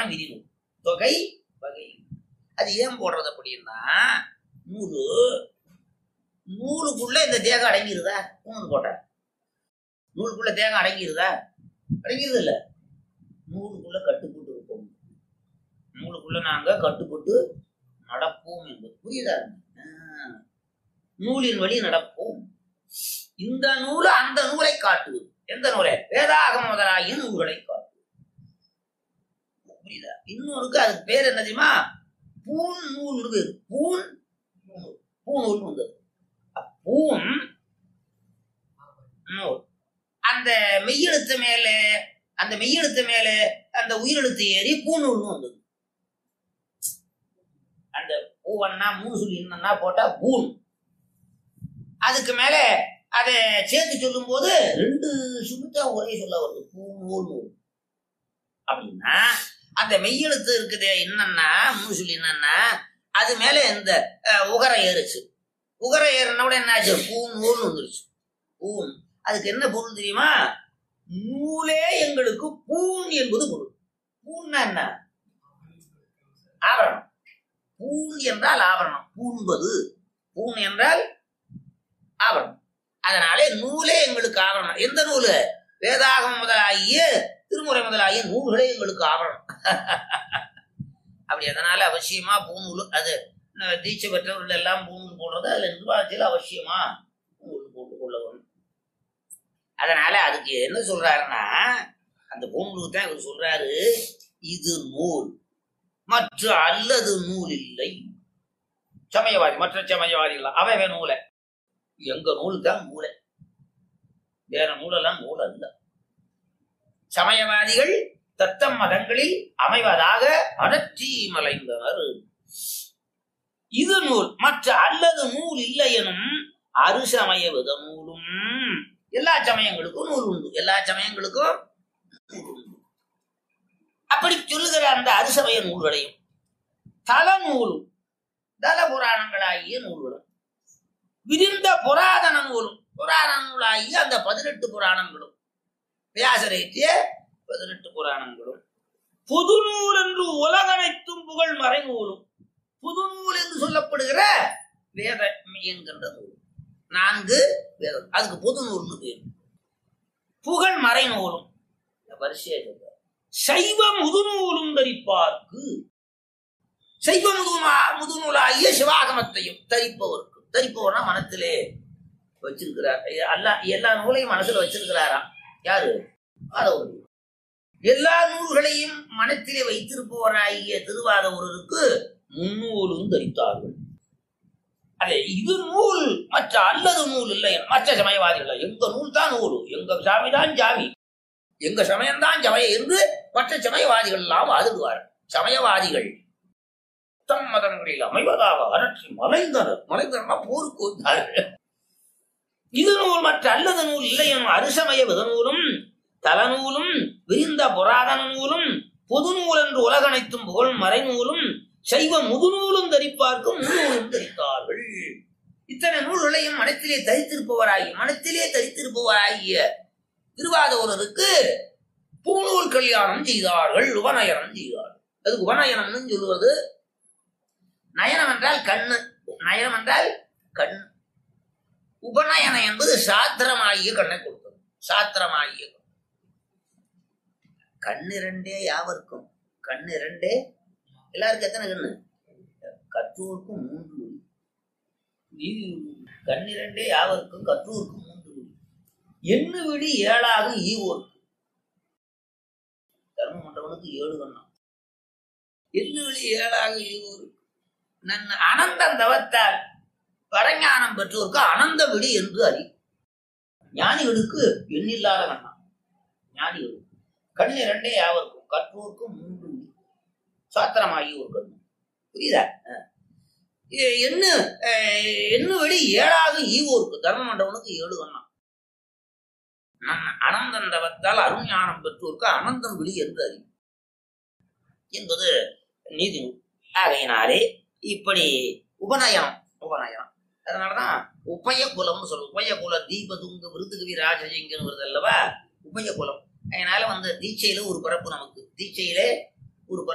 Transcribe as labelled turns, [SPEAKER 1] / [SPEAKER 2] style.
[SPEAKER 1] விதி நூல். தொகை வகை. அது ஏன் போடுறது அப்படின்னா, நூலுக்குள்ள இந்த தேகம் அடங்கிருதா? நூல் போட்ட நூலுக்குள்ள தேகம் அடங்கிருதா? அடங்கிருது இல்ல. நூலுக்குள்ள கட்டுப்பட்டு இருப்போம். நூலுக்குள்ள நாங்க கட்டுப்பட்டு நடப்போம் என்பது புரியுதா? நூலின் வழி நடப்போம். இந்த நூல் அந்த நூலை காட்டுவது. எந்த நூலை? வேதாகம முதலாகிய நூல்களை காட்டுவது. புரியுதா? இன்னொருக்கு அதுக்கு பேர் என்ன தெரியுமா? பூன் நூல் பேரு. பூநூல் வந்தது. பூன் நூல். அந்த மெய்யெழுத்து மேல அந்த உயிரெழுத்து ஏறி பூநூல்னு வந்தது. அந்த பூவன்னா 3 சொல்லி என்னன்னா போட்டா பூன். அதுக்கு மேல அதை சேர்த்து சொல்லும் போது 2 சொல்லித்தான் ஒரே சொல்ல வருது. பூநூல் நூல் அப்படின்னா அந்த மெய்யெழுத்து இருக்குது. என்னன்னா 3 சொல்லி என்னன்னா அது மேல இந்த உகரை ஏறுச்சு. உகரை ஏறினோட என்னாச்சு? பூநூல் வந்துருச்சு. பூன். அதுக்கு என்ன பொருள் தெரியுமா? நூலே எங்களுக்கு பூன் என்பது பொருள். பூன்னா என்ன? ஆவரணம். பூன் என்றால் ஆவரணம். பூன்பது. பூன் என்றால் ஆவரணம். அதனாலே நூலே எங்களுக்கு ஆவரணம். எந்த நூலு? வேதாகமம் முதலாகிய திருமுறை முதலாகிய நூல்களே எங்களுக்கு ஆவரணம். அப்படி அதனால அவசியமா பூநூல். அது தீட்சை பெற்றவர்கள் எல்லாம் பூநூல் போடுறது. அதுல நிர்வாகத்தில் அவசியமா பூநூல் போட்டுக் கொள்ளவும். அதனால அதுக்கு என்ன சொல்றாருன்னா, அந்த பூநூலுக்கு தான் இவர் சொல்றாரு, இது நூல் மற்ற அல்லது நூல் இல்லை. சமயவாதி மற்ற சமயவாதிகள் அவன் நூலை, எங்க நூல் தான் நூலை, வேற நூலெல்லாம் நூல் அல்ல. சமயவாதிகள் தத்தம் மதங்களில் அமைவதாக அடற்றி மலைந்தனர். இது நூல் மற்ற அல்லது நூல் இல்லை எனும் அருசமய வித நூலும். எல்லா சமயங்களுக்கும் நூல் உண்டு. எல்லா சமயங்களுக்கும் நூல் உண்டு. அப்படி சொல்லுகிற அந்த அருசமய நூல்களையும் தல நூலும் தல புராணங்களாகிய நூல்களும் விரிந்த புராதன நூலும் புராண நூலாகிய அந்த 18 புராணங்களும் வியாசரேற்றிய 18 புராணங்களும் புதுநூல் என்று உலகனைத்தும் புகழ் மறைநூலும். புதுநூல் என்று சொல்லப்படுகிற வேத என்கின்ற நூல் 4 வேதம். அதுக்கு புதுநூல்னு பேர். புகழ் மறைநூலும் வரிசையா சொல்ற. சைவ முதுநூலும் தரிப்பார்க்கு. சைவ முதுநூலாகிய சிவாகமத்தையும் தரிப்பவருக்கு. தரிப்பவர்னா மனத்திலே வச்சிருக்கிறார். எல்லா நூலையும் மனசுல வச்சிருக்கிறாராம். யாரு? எல்லா நூல்களையும் மனத்திலே வைத்திருப்பவராகிய திருவாதவருக்கு முன்னூலும் தரித்தார்கள். அதே இது நூல் மற்ற அல்லது நூல் இல்லை. மற்ற சமயவாதிகள் எங்க நூல் தான் நூல், எங்க சாமி தான் சாமி, எங்க சமயம்தான் சமயம் என்று மற்ற சமயவாதிகள் எல்லாம் வாதிடுவார். சமயவாதிகள் தம் மதங்களில் அமைவதாக அரற்றி மலைந்தனர். மலைந்தனா போருக்கு வந்தார்கள். இது நூல் மற்ற அல்லது நூல் இல்லை எனும் அருசமய விதநூலும் தலநூலும் விரிந்த புராதன நூலும் பொதுநூல் என்று உலகனைத்தும் புகழ் மறைநூலும் சைவ முதுநூலும் தரிப்பார்க்கும் முன்னூலும் தரித்தார்கள். இத்தனை நூல்களையும் மனத்திலே தரித்திருப்பவராகிய திருவாதூரருக்கு பூநூல் கல்யாணம் செய்தார்கள். உபநயனம் செய்தார்கள். அதுக்கு உபநயனம்னு சொல்லுவது. நயனம் என்றால் கண்ணு, நயனம் என்றால் கண். உபநயனம் என்பது சாத்திரமாகிய கண்ணை கொடுத்தது. சாத்திரமாகிய கண்ணிரண்டே யாவருக்கும். கண்ணிரண்டே எல்லாருக்கும் எத்தனை கண்ணு? கற்றோருக்கும் 3 விழி. கண்ணிரண்டே யாவருக்கும் கற்றோருக்கும் 3 விழி. எண்ணு விழி 7 ஈவோருக்கு. தர்மம் பண்றவனுக்கு 7 கண்ணம். எண்ணு விழி 7 ஈவோருக்கு. நன் அனந்தம் தவத்தால் பரஞானம் பெற்றோருக்கு அனந்த விழி என்று அறி. ஞானிகளுக்கு எண்ணில்லாத கண்ணம். ஞானிகளுக்கு கண்ணிரண்டே யாவருக்கும் கற்றோருக்கும் 3 விழி. சாத்திரமாகி ஒரு கண்ணு. புரியுதா? எண்ணு விழி 7 ஈவோருக்கு. தர்மம் பண்றவனுக்கு 7 கண்ணம். அனந்தந்தவத்தால் அருஞானம் பெற்றோருக்கு அனந்தம் விழி என்று அறி என்பது நீதி. ஆகையினாலே இப்படி உபநயனம். அதனாலதான் உபய குலம்னு சொல்லுவோம். உபய குலம் தீபதுங்க விருதுகவி ராஜஜிங்கன்னு வருது அல்லவா? உபய குலம். அதனால தீட்சையில ஒரு பிறப்பு நமக்கு. தீட்சையிலே ஒரு